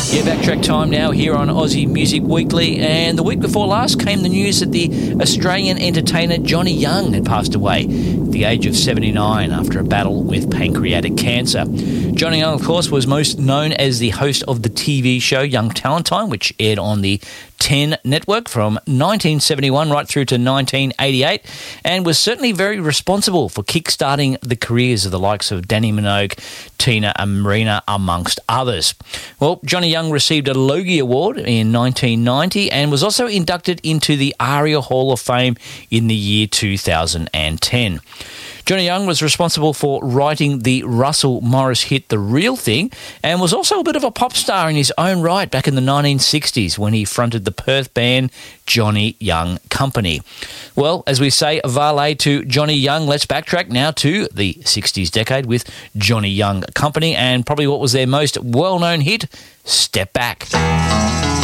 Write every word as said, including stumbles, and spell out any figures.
Yeah, backtrack time now here on Aussie Music Weekly, and the week before last came the news that the Australian entertainer Johnny Young had passed away at the age of seventy-nine after a battle with pancreatic cancer. Johnny Young, of course, was most known as the host of the T V show Young Talent Time, which aired on the ten network from nineteen seventy-one right through to nineteen eighty-eight, and was certainly very responsible for kick-starting the careers of the likes of Danny Minogue, Tina and Marina, amongst others. Well, Johnny Young received a Logie Award in nineteen ninety and was also inducted into the ARIA Hall of Fame in the year two thousand ten. Johnny Young was responsible for writing the Russell Morris hit The Real Thing, and was also a bit of a pop star in his own right back in the nineteen sixties when he fronted the Perth band Johnny Young Company. Well, as we say, valet to Johnny Young, let's backtrack now to the sixties decade with Johnny Young Company and probably what was their most well-known hit, Step Back.